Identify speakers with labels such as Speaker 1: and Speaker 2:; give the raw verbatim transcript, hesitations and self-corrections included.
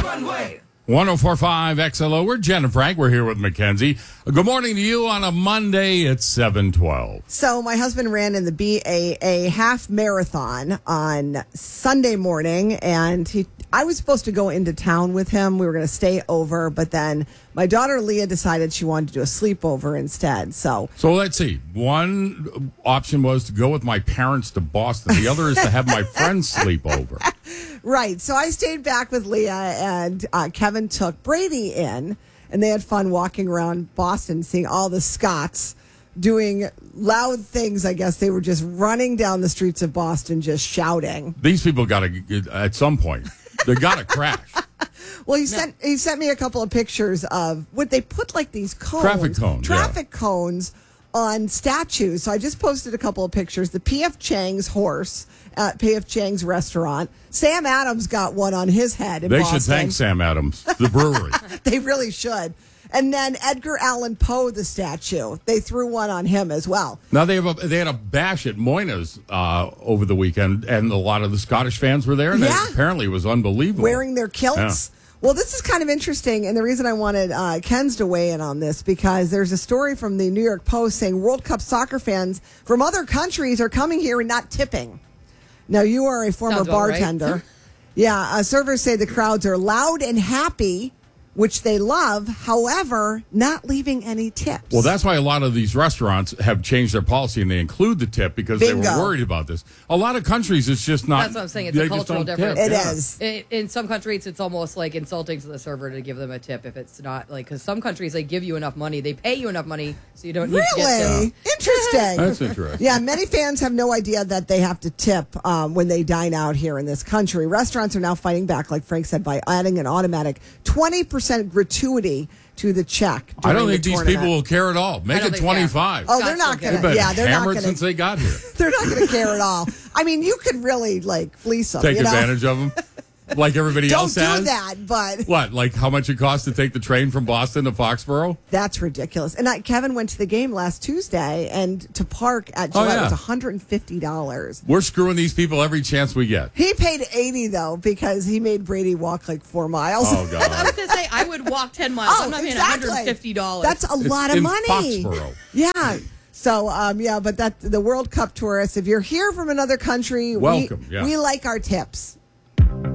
Speaker 1: one oh four point five X L O. We're Jen and Frank. We're here with Mackenzie. Good morning to you on a Monday. It's seven twelve.
Speaker 2: So my husband ran in the B A A half marathon on Sunday morning, and he, I was supposed to go into town with him. We were going to stay over, but then my daughter Leah decided she wanted to do a sleepover instead. So,
Speaker 1: so let's see. One option was to go with my parents to Boston. The other is to have my friends sleep over.
Speaker 2: Right. So I stayed back with Leah, and uh, Kevin took Brady in, and they had fun walking around Boston, seeing all the Scots doing loud things. I guess they were just running down the streets of Boston, just shouting.
Speaker 1: These people got to, at some point, they got to crash.
Speaker 2: Well, he no. sent he sent me a couple of pictures of what they put, like these cones,
Speaker 1: traffic cones,
Speaker 2: traffic
Speaker 1: yeah.
Speaker 2: cones on statues. So I just posted a couple of pictures. The P F Chang's horse at P F Chang's restaurant. Sam Adams got one on his head in
Speaker 1: They
Speaker 2: Boston.
Speaker 1: should thank Sam Adams, the brewery.
Speaker 2: They really should. And then Edgar Allan Poe, the statue, they threw one on him as well.
Speaker 1: Now they have a, they had a bash at Moyna's uh, over the weekend, and a lot of the Scottish fans were there. And
Speaker 2: yeah.
Speaker 1: it, apparently, it was unbelievable.
Speaker 2: Wearing their kilts.
Speaker 1: Yeah.
Speaker 2: Well, this is kind of interesting, and the reason I wanted uh, Ken's to weigh in on this, because there's a story from the New York Post saying World Cup soccer fans from other countries are coming here and not tipping. Now, you are a former
Speaker 3: Sounds
Speaker 2: bartender.
Speaker 3: Right.
Speaker 2: Yeah, uh, servers say the crowds are loud and happy, which they love, however, not leaving any tips.
Speaker 1: Well, that's why a lot of these restaurants have changed their policy and they include the tip because
Speaker 2: Bingo.
Speaker 1: they were worried about this. A lot of countries, it's just not.
Speaker 3: That's what I'm saying. It's a cultural difference.
Speaker 2: It
Speaker 1: yeah.
Speaker 2: is.
Speaker 3: In, in some countries, it's almost like insulting to the server to give them a tip if it's not like, because some countries, they give you enough money, they pay you enough money, so you don't need
Speaker 2: really?
Speaker 3: to get
Speaker 2: Really? Interesting.
Speaker 1: That's interesting.
Speaker 2: Yeah, many fans have no idea that they have to tip um, when they dine out here in this country. Restaurants are now fighting back, like Frank said, by adding an automatic twenty percent gratuity to the check.
Speaker 1: I don't think
Speaker 2: the
Speaker 1: these
Speaker 2: tournament.
Speaker 1: people will care at all. Make it twenty-five.
Speaker 2: Oh, they're not going to. Yeah, they're not
Speaker 1: hammered
Speaker 2: going
Speaker 1: since they got here.
Speaker 2: They're not going to care at all. I mean, you could really like fleece them.
Speaker 1: Take
Speaker 2: you know?
Speaker 1: advantage of them. Like everybody
Speaker 2: Don't
Speaker 1: else has?
Speaker 2: do that, but...
Speaker 1: What, like how much it costs to take the train from Boston to Foxborough?
Speaker 2: That's ridiculous. And I, Kevin went to the game last Tuesday, and to park at Gillette
Speaker 1: oh, yeah.
Speaker 2: was one hundred fifty dollars.
Speaker 1: We're screwing these people every chance we get.
Speaker 2: He paid eighty dollars, though, because he made Brady walk like four miles.
Speaker 1: Oh, God.
Speaker 3: I was going to say, I would walk ten miles.
Speaker 2: Oh,
Speaker 3: I'm not paying
Speaker 2: exactly.
Speaker 3: one hundred fifty dollars.
Speaker 2: That's a
Speaker 1: It's
Speaker 2: lot of
Speaker 1: in
Speaker 2: money.
Speaker 1: Foxborough.
Speaker 2: Yeah. So, um, yeah, but that the World Cup tourists, if you're here from another country,
Speaker 1: Welcome,
Speaker 2: we,
Speaker 1: yeah.
Speaker 2: we like our tips.